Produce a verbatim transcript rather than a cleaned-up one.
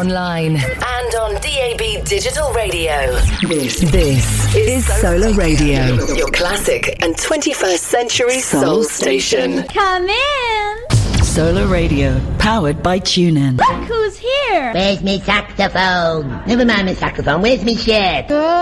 online and on D A B Digital Radio. This, this is Solar Radio, your classic and twenty-first century soul, soul station. Come in. Solar Radio, powered by TuneIn. Look who's here. Where's me saxophone? Never mind my saxophone. Where's me shirt?